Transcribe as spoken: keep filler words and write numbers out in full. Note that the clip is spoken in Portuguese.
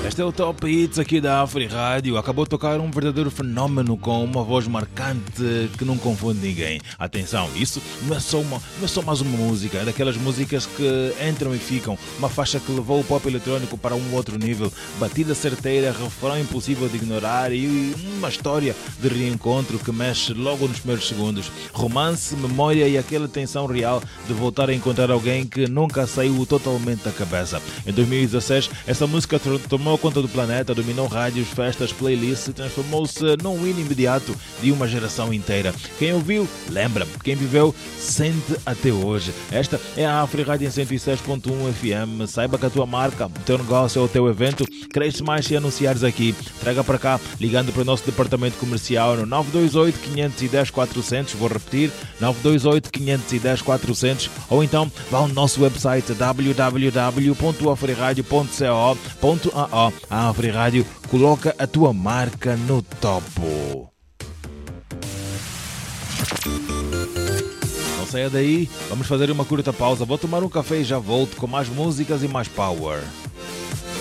Este é o Top Hits aqui da Afri Rádio. Acabou de tocar um verdadeiro fenómeno com uma voz marcante que não confunde ninguém. Atenção, isso não é só, uma, não é só mais uma música, é daquelas músicas que entram e ficam. Uma faixa que levou o pop eletrónico para um outro nível. Batida certeira, refrão impossível de ignorar e uma história de reencontro que mexe logo nos primeiros segundos. Romance, memória e aquela tensão real de voltar a encontrar alguém que nunca saiu totalmente da cabeça. Em dois mil e dezasseis, essa música tomou conta do planeta, dominou rádios, festas, playlists e transformou-se num hino imediato de uma geração inteira. Quem ouviu, lembra. Quem viveu, sente até hoje. Esta é a Afri Rádio em cento e seis ponto um F M. Saiba que a tua marca, o teu negócio ou o teu evento cresce mais se anunciares aqui. Traga para cá, ligando para o nosso departamento comercial no nove dois oito, cinco um zero, quatro zero zero. Vou repetir, nove dois oito, cinco um zero, quatro zero zero. Ou então vá ao nosso website w w w ponto afriradio ponto co ponto a o. A Afri Rádio coloca a tua marca no topo. Não saia daí, vamos fazer uma curta pausa. Vou tomar um café e já volto com mais músicas e mais power.